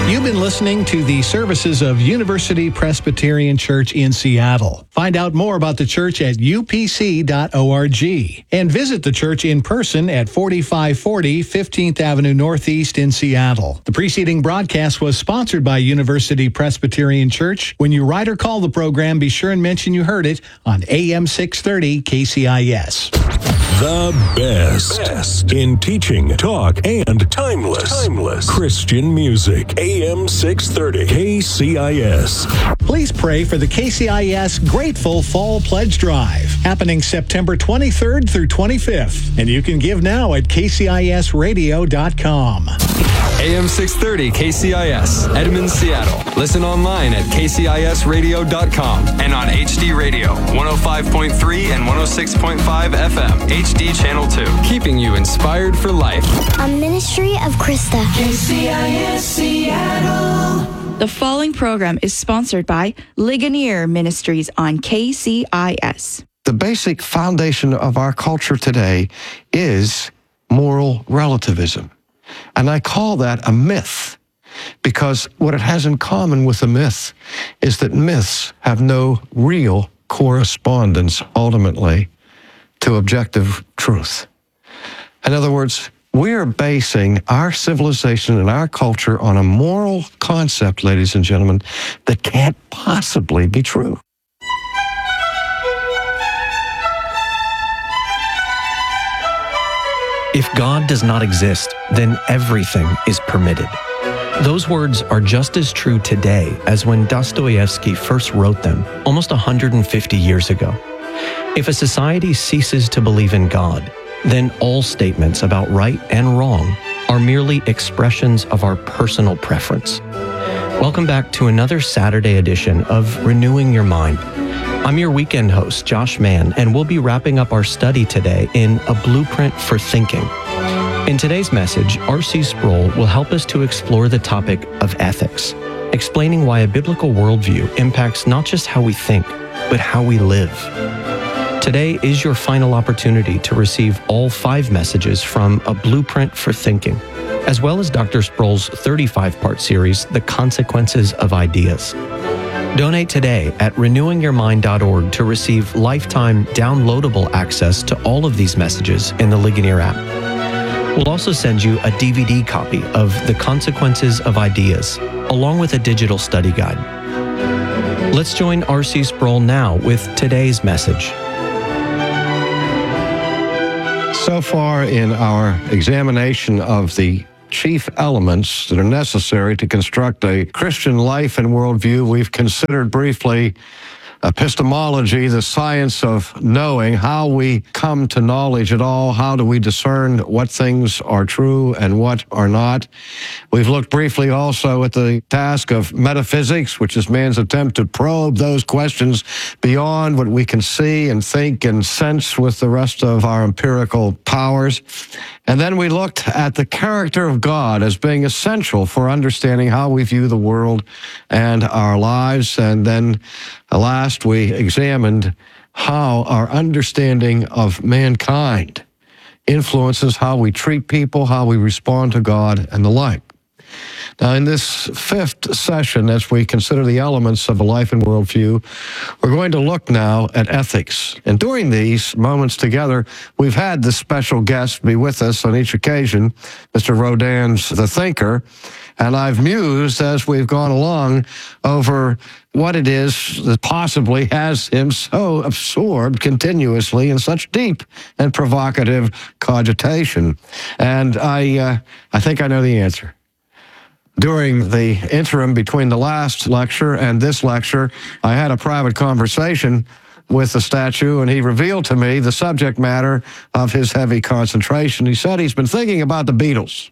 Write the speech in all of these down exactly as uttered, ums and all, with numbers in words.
You've been listening to the services of University Presbyterian Church in Seattle. Find out more about the church at u p c dot org and visit the church in person at forty-five forty fifteenth Avenue Northeast in Seattle. The preceding broadcast was sponsored by University Presbyterian Church. When you write or call the program, be sure and mention you heard it on A M six thirty K C I S. The best. best in teaching, talk, and timeless, timeless Christian music. A M six thirty K C I S. Please pray for the K C I S Grateful Fall Pledge Drive, happening September twenty-third through twenty-fifth. And you can give now at k c i s radio dot com. A M six thirty K C I S, Edmonds, Seattle. Listen online at k c i s radio dot com and on H D Radio, one oh five point three and one oh six point five F M, H D Channel two. Keeping you inspired for life. A ministry of Krista. K C I S Seattle. The following program is sponsored by Ligonier Ministries on K C I S. The basic foundation of our culture today is moral relativism. And I call that a myth, because what it has in common with a myth is that myths have no real correspondence, ultimately, to objective truth. In other words, we are basing our civilization and our culture on a moral concept, ladies and gentlemen, that can't possibly be true. If God does not exist, then everything is permitted. Those words are just as true today as when Dostoevsky first wrote them almost one hundred fifty years ago. If a society ceases to believe in God, then all statements about right and wrong are merely expressions of our personal preference. Welcome back to another Saturday edition of Renewing Your Mind. I'm your weekend host, Josh Mann, and we'll be wrapping up our study today in A Blueprint for Thinking. In today's message, R C Sproul will help us to explore the topic of ethics, explaining why a biblical worldview impacts not just how we think, but how we live. Today is your final opportunity to receive all five messages from A Blueprint for Thinking, as well as Doctor Sproul's thirty-five part series, The Consequences of Ideas. Donate today at renewing your mind dot org to receive lifetime downloadable access to all of these messages in the Ligonier app. We'll also send you a D V D copy of The Consequences of Ideas, along with a digital study guide. Let's join R C Sproul now with today's message. So far in our examination of the chief elements that are necessary to construct a Christian life and worldview, we've considered briefly epistemology, the science of knowing, how we come to knowledge at all, how do we discern what things are true and what are not. We've looked briefly also at the task of metaphysics, which is man's attempt to probe those questions beyond what we can see and think and sense with the rest of our empirical powers. And then we looked at the character of God as being essential for understanding how we view the world and our lives. And then last, we examined how our understanding of mankind influences how we treat people, how we respond to God, and the like. Now, in this fifth session, as we consider the elements of a life and worldview, we're going to look now at ethics. And during these moments together, we've had this special guest be with us on each occasion, Mister Rodin's The Thinker, and I've mused as we've gone along over what it is that possibly has him so absorbed continuously in such deep and provocative cogitation. And I, uh, I think I know the answer. During the interim between the last lecture and this lecture, I had a private conversation with the statue, and he revealed to me the subject matter of his heavy concentration. He said he's been thinking about the Beatles.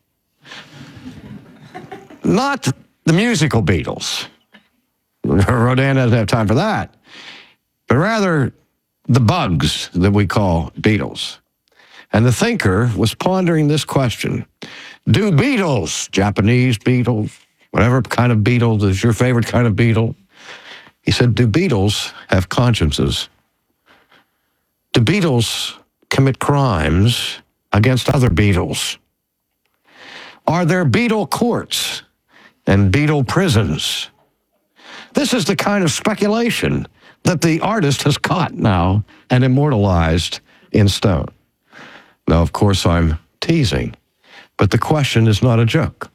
Not the musical Beatles. Rodin doesn't have time for that. But rather the bugs that we call Beatles. And the thinker was pondering this question. Do beetles, Japanese beetles, whatever kind of beetle is your favorite kind of beetle? He said, do beetles have consciences? Do beetles commit crimes against other beetles? Are there beetle courts and beetle prisons. This is the kind of speculation that the artist has caught now and immortalized in stone. Now, of course, I'm teasing, but the question is not a joke.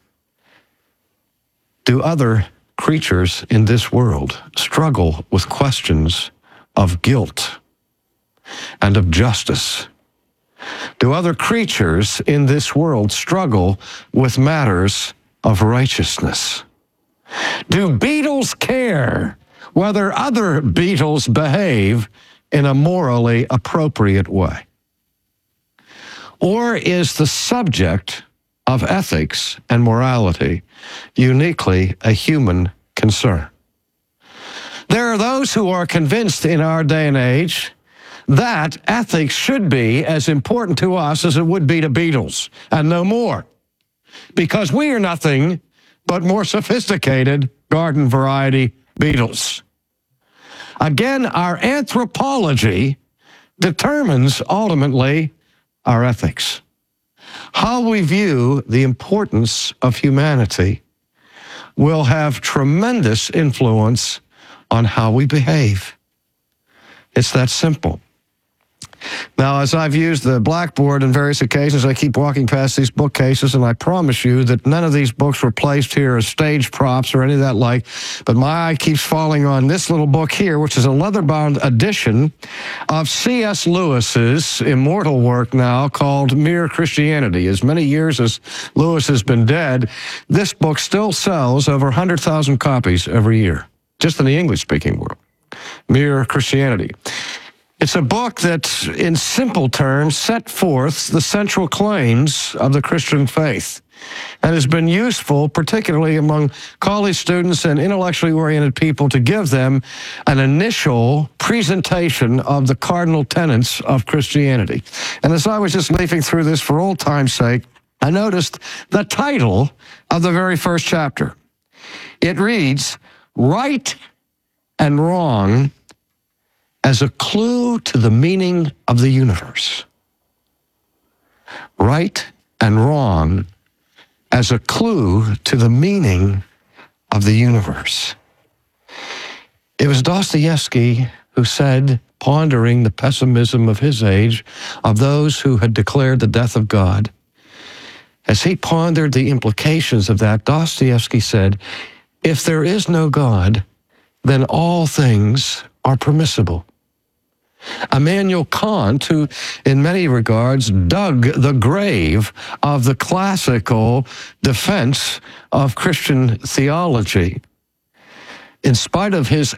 Do other creatures in this world struggle with questions of guilt and of justice? Do other creatures in this world struggle with matters of righteousness? Do beetles care whether other beetles behave in a morally appropriate way? Or is the subject of ethics and morality uniquely a human concern? There are those who are convinced in our day and age that ethics should be as important to us as it would be to beetles, and no more, because we are nothing but more sophisticated garden variety beetles. Again, our anthropology determines ultimately our ethics. How we view the importance of humanity will have tremendous influence on how we behave. It's that simple. Now, as I've used the blackboard on various occasions, I keep walking past these bookcases, and I promise you that none of these books were placed here as stage props or any of that like, but my eye keeps falling on this little book here, which is a leather-bound edition of C S Lewis's immortal work now called Mere Christianity. As many years as Lewis has been dead, this book still sells over one hundred thousand copies every year, just in the English-speaking world. Mere Christianity. It's a book that, in simple terms, set forth the central claims of the Christian faith and has been useful, particularly among college students and intellectually oriented people, to give them an initial presentation of the cardinal tenets of Christianity. And as I was just leafing through this for old time's sake, I noticed the title of the very first chapter. It reads, Right and Wrong as a Clue to the Meaning of the Universe. Right and wrong as a clue to the meaning of the universe. It was Dostoevsky who said, pondering the pessimism of his age, of those who had declared the death of God, as he pondered the implications of that, Dostoevsky said, if there is no God, then all things are permissible. Immanuel Kant, who in many regards dug the grave of the classical defense of Christian theology, in spite of his